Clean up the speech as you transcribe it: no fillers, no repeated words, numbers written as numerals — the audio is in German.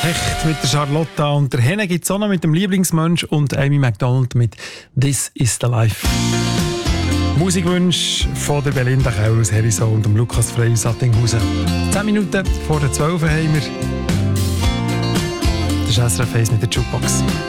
Hecht mit der Charlotta und der Henne gibt es auch noch mit dem Lieblingsmensch und Amy Macdonald mit «This is the Life». Musikwunsch von der Belinda Kauer aus Herisau und dem Lukas Frey aus Attinghausen. 10 Minuten vor der 12 haben wir. Das ist SRF 1 mit der Jukebox.